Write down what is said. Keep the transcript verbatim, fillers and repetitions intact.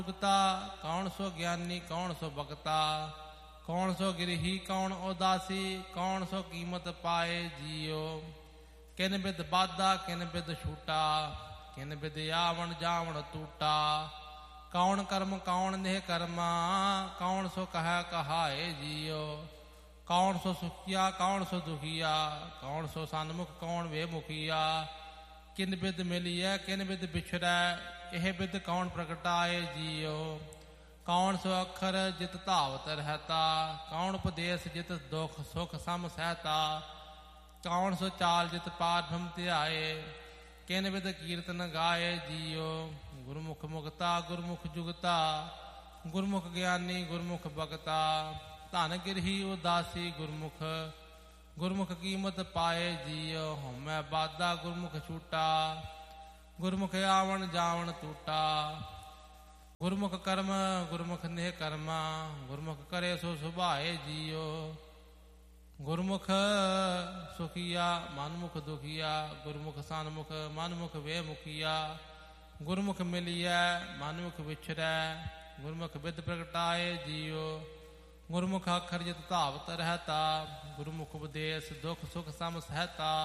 ਕੌਣ ਸੋ ਗਿਆਨੀ ਕੌਣ ਸੋ ਬਖਤਾ, ਕੌਣ ਸੋ ਗਿਰਹੀ ਕੌਣ ਉਦਾਸੀ, ਕੌਣ ਸੋ ਕੀਮਤ ਪਾਏ ਜੀਓ। ਕਿਨ ਬਿਦ ਬਾਧਾ ਕਿਨ ਬਿਦ ਛੂਟਾ, ਕਿਨ ਬਿਦ ਆਵਣ ਜਾਵਣ ਟੂਟਾ। ਕੌਣ ਕਰਮ ਕੌਣ ਨੇਹ ਕਰਮਾ, ਕੌਣ ਸੋ ਕਹਿ ਕਹਾਏ ਜੀਓ। ਕੌਣ ਸੋ ਸੁਖੀਆ ਕੌਣ ਸੋ ਦੁਖੀਆ, ਕੌਣ ਸੋ ਸਨਮੁਖ ਕੌਣ ਵੇਮੁਖੀਆ। ਕਿਨ ਬਿਦ ਮਿਲੀਐ ਕਿਨ ਬਿਦ ਵਿਛੜੈ, ਇਹ ਬਿਦ ਕੌਣ ਪ੍ਰਗਟਾਏ ਜੀਓ। ਕੌਣ ਸੋ ਅੱਖਰ ਜਿਤ ਧਾਵਤ ਰਹਤਾ, ਕੌਣ ਉਪਦੇਸ ਜਿਤ ਦੁਖ ਸੁਖ ਸਮ ਸਹਿਤਾ। ਕੌਣ ਸੋ ਚਾਲ ਜਿਤ ਪਾਰ ਬ੍ਰਹਮ ਧਿਆਏ, ਕਿਨ ਬਿਦ ਕੀਰਤਨ ਗਾਏ ਜੀਓ। ਗੁਰਮੁਖ ਮੁਖਤਾ ਗੁਰਮੁਖ ਜੁਗਤਾ, ਗੁਰਮੁਖ ਗਿਆਨੀ ਗੁਰਮੁਖ ਬਖਤਾ। ਧਨ ਗਿਰਹੀ ਉਦਾਸੀ ਗੁਰਮੁਖ, ਗੁਰਮੁਖ ਕੀਮਤ ਪਾਏ ਜੀਓ। ਹਉਮੈ ਬਾਧਾ ਗੁਰਮੁਖ ਛੂਟਾ, ਗੁਰਮੁਖ ਆਵਣ ਜਾਵਣ ਟੂਟਾ। ਗੁਰਮੁਖ ਕਰਮ ਗੁਰਮੁਖ ਨੇਹ ਕਰਮਾ, ਗੁਰਮੁਖ ਕਰੇ ਸੋ ਸੁਭਾਏ ਜੀਓ। ਗੁਰਮੁਖ ਸੁਖੀਆ ਮਨਮੁਖ ਦੁਖੀਆ, ਗੁਰਮੁਖ ਸਨਮੁਖ ਮਨਮੁਖ ਵੇਮੁਖੀਆ। ਗੁਰਮੁਖ ਮਿਲੀਐ ਮਨਮੁਖ ਵਿਛੜੈ, ਗੁਰਮੁਖ ਬਿਦ ਪ੍ਰਗਟਾਏ ਜੀਓ। ਗੁਰਮੁਖ ਅੱਖਰ ਜਿਤ ਧਾਵਤ ਰਹਤਾ, ਗੁਰਮੁਖ ਉਪਦੇਸ ਦੁਖ ਸੁਖ ਸਮ ਸਹਿਤਾ।